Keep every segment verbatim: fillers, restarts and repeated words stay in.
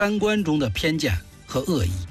三观中的偏见和恶意。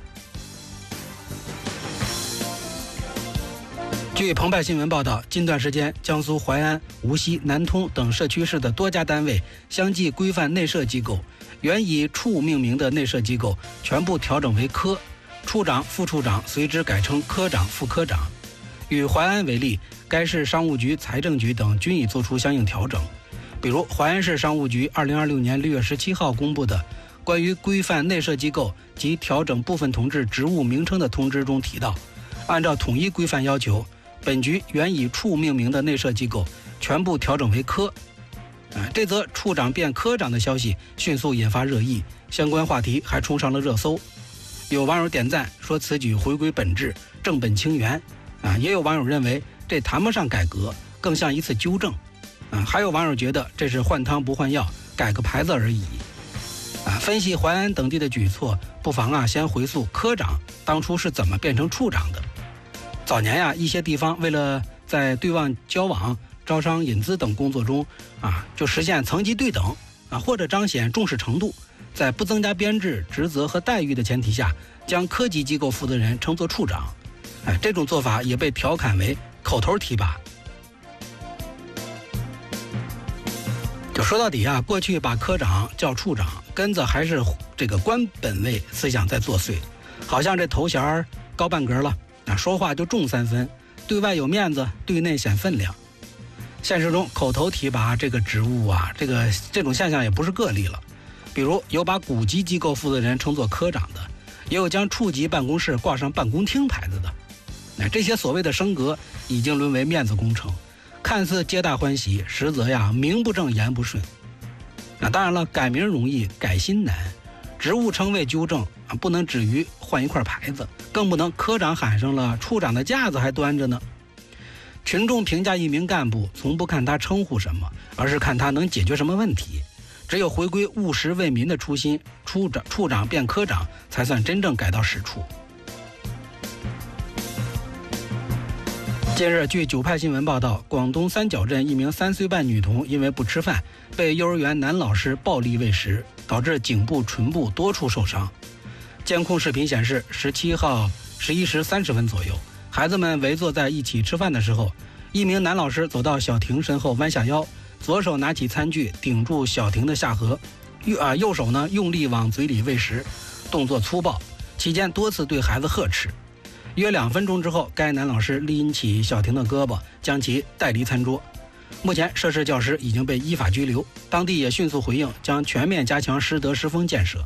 据澎湃新闻报道，近段时间，江苏淮安、无锡、南通等社区市的多家单位相继规范内设机构，原以处命名的内设机构全部调整为科，处长、副处长随之改称科长、副科长。与淮安为例，该市商务局、财政局等均已做出相应调整。比如，淮安市商务局二零二六年六月十七号公布的关于规范内设机构及调整部分同志职务名称的通知中提到，按照统一规范要求，本局原以处命名的内设机构全部调整为科。啊，这则处长变科长的消息迅速引发热议，相关话题还冲上了热搜。有网友点赞说此举回归本质，正本清源。啊，也有网友认为这谈不上改革，更像一次纠正。啊，还有网友觉得这是换汤不换药，改个牌子而已。啊，分析淮安等地的举措，不妨啊先回溯科长当初是怎么变成处长的。早年呀，一些地方为了在对外交往、招商引资等工作中啊，就实现层级对等啊，或者彰显重视程度，在不增加编制、职责和待遇的前提下，将科级机构负责人称作处长。哎，这种做法也被调侃为口头提拔。就说到底啊，过去把科长叫处长，根子还是这个官本位思想在作祟，好像这头衔高半格了。啊，说话就重三分，对外有面子，对内显分量。现实中，口头提拔这个职务啊，这个这种现象也不是个例了。比如有把股级机构负责人称作科长的，也有将处级办公室挂上办公厅牌子的。那这些所谓的升格，已经沦为面子工程，看似皆大欢喜，实则呀名不正言不顺。那当然了，改名容易，改心难。职务称谓纠正啊，不能止于换一块牌子，更不能科长喊上了，处长的架子还端着呢。群众评价一名干部，从不看他称呼什么，而是看他能解决什么问题。只有回归务实为民的初心，处长处长变科长，才算真正改到实处。近日，据九派新闻报道，广东三角镇一名三岁半女童因为不吃饭，被幼儿园男老师暴力喂食，导致颈部、唇部多处受伤。监控视频显示，十七号十一时三十分左右，孩子们围坐在一起吃饭的时候，一名男老师走到小婷身后，弯下腰，左手拿起餐具顶住小婷的下颌，右啊右手呢用力往嘴里喂食，动作粗暴，期间多次对孩子呵斥。约两分钟之后，该男老师拎起小婷的胳膊，将其带离餐桌。目前，涉事教师已经被依法拘留，当地也迅速回应，将全面加强师德师风建设。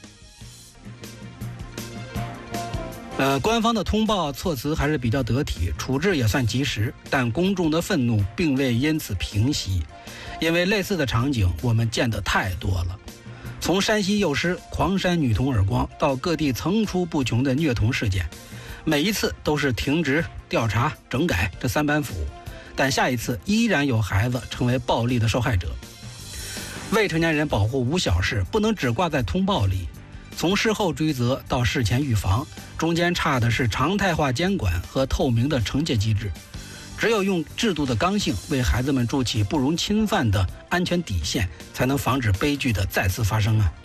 呃，官方的通报措辞还是比较得体，处置也算及时，但公众的愤怒并未因此平息，因为类似的场景我们见得太多了。从山西幼师狂扇女童耳光，到各地层出不穷的虐童事件，每一次都是停职、调查、整改这三板斧，但下一次依然有孩子成为暴力的受害者。未成年人保护无小事，不能只挂在通报里，从事后追责到事前预防，中间差的是常态化监管和透明的惩戒机制。只有用制度的刚性为孩子们筑起不容侵犯的安全底线，才能防止悲剧的再次发生啊！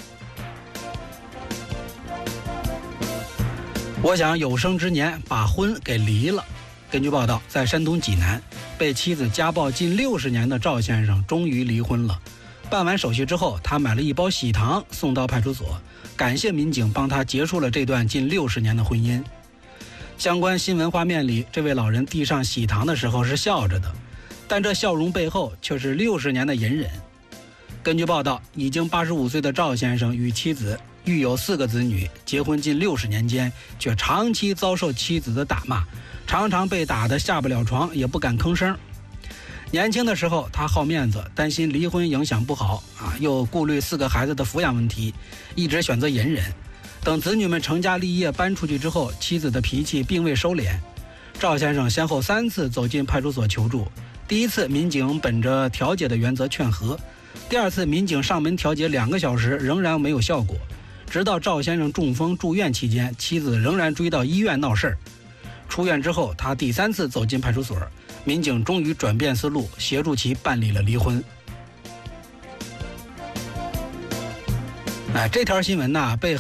我想有生之年把婚给离了。根据报道，在山东济南，被妻子家暴近六十年的赵先生终于离婚了。办完手续之后，他买了一包喜糖送到派出所，感谢民警帮他结束了这段近六十年的婚姻。相关新闻画面里，这位老人递上喜糖的时候是笑着的，但这笑容背后却是六十年的隐忍。根据报道，已经八十五岁的赵先生与妻子育有四个子女，结婚近六十年间，却长期遭受妻子的打骂，常常被打得下不了床，也不敢吭声。年轻的时候，他好面子，担心离婚影响不好啊，又顾虑四个孩子的抚养问题，一直选择隐忍。等子女们成家立业搬出去之后，妻子的脾气并未收敛。赵先生先后三次走进派出所求助，第一次民警本着调解的原则劝和，第二次民警上门调解两个小时仍然没有效果，直到赵先生中风住院期间，妻子仍然追到医院闹事儿。出院之后，他第三次走进派出所，民警终于转变思路，协助其办理了离婚。 哎，这条新闻呢被